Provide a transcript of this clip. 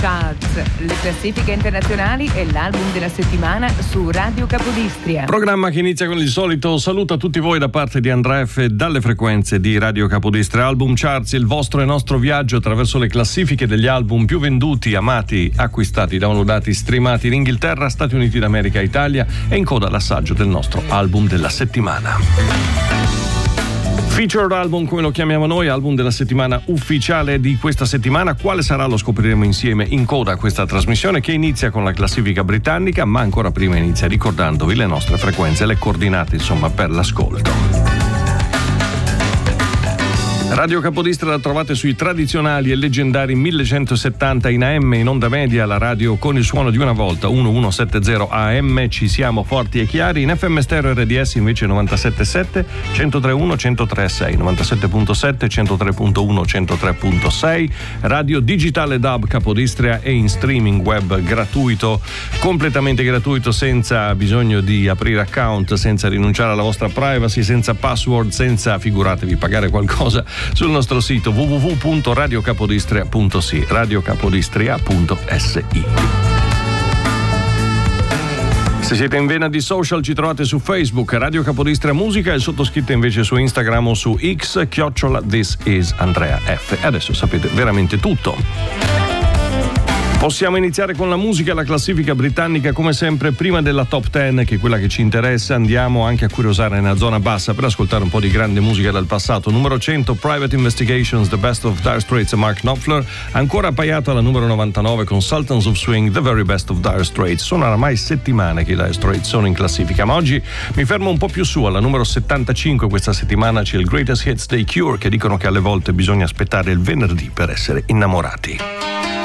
Charts, le classifiche internazionali e l'album della settimana su Radio Capodistria. Programma che inizia con il solito saluto a tutti voi da parte di Andrea F. dalle frequenze di Radio Capodistria. Album Charts, il vostro e nostro viaggio attraverso le classifiche degli album più venduti, amati, acquistati, downloadati, streamati in Inghilterra, Stati Uniti d'America, Italia, e in coda l'assaggio del nostro album della settimana. Featured album, come lo chiamiamo noi, album della settimana ufficiale di questa settimana. Quale sarà lo scopriremo insieme in coda a questa trasmissione che inizia con la classifica britannica, ma ancora prima inizia ricordandovi le nostre frequenze, le coordinate insomma per l'ascolto. Radio Capodistria la trovate sui tradizionali e leggendari 1170 in AM, in onda media, la radio con il suono di una volta, 1170 AM, ci siamo forti e chiari. In FM stereo RDS invece 97.7, 103.1, 103.6, 97.7, 103.1, 103.6, radio digitale DAB Capodistria e in streaming web gratuito, completamente gratuito, senza bisogno di aprire account, senza rinunciare alla vostra privacy, senza password, senza, figuratevi, pagare qualcosa, sul nostro sito www.radiocapodistria.si, radiocapodistria.si. Se siete in vena di social ci trovate su Facebook, Radio Capodistria Musica, e il sottoscritto invece su Instagram o su X, @This is Andrea F. Adesso sapete veramente tutto. Possiamo iniziare con la musica, la classifica britannica come sempre. Prima della top 10, che è quella che ci interessa, andiamo anche a curiosare nella zona bassa per ascoltare un po' di grande musica del passato. Numero 100, Private Investigations, The Best of Dire Straits e Mark Knopfler. Ancora appaiato alla numero 99 con Sultans of Swing, The Very Best of Dire Straits. Sono oramai settimane che i Dire Straits sono in classifica, ma oggi mi fermo un po' più su. Alla numero 75 questa settimana c'è il Greatest Hits dei Cure, che dicono che alle volte bisogna aspettare il venerdì per essere innamorati.